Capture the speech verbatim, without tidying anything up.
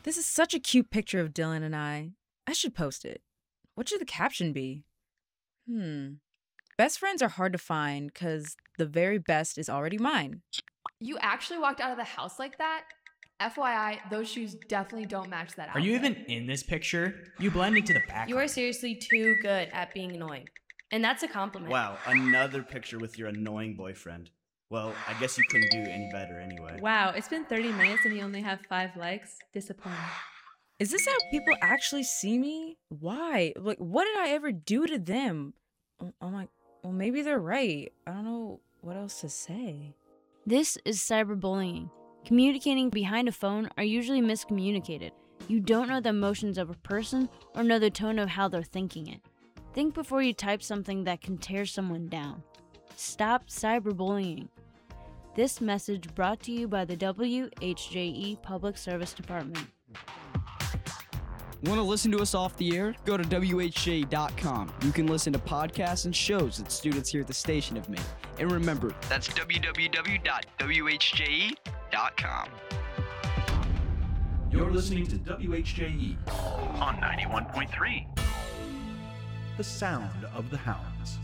This is such a cute picture of Dylan and I. I should post it. What should the caption be? Hmm. Best friends are hard to find because the very best is already mine. You actually walked out of the house like that? F Y I, those shoes definitely don't match that outfit. Are you even in this picture? You blend into the background. You are seriously too good at being annoying. And that's a compliment. Wow, another picture with your annoying boyfriend. Well, I guess you couldn't do any better anyway. Wow, it's been thirty minutes and you only have five likes? Disappointing. Is this how people actually see me? Why? Like, what did I ever do to them? Oh, I'm like, well, maybe they're right. I don't know what else to say. This is cyberbullying. Communicating behind a phone are usually miscommunicated. You don't know the emotions of a person or know the tone of how they're thinking it. Think before you type something that can tear someone down. Stop cyberbullying. This message brought to you by the W H J E Public Service Department. Want to listen to us off the air? Go to W H J dot com. You can listen to podcasts and shows that students here at the station have made. And remember, that's w w w dot w h j e dot com. You're listening to W H J E on ninety-one point three. The Sound of the Hounds.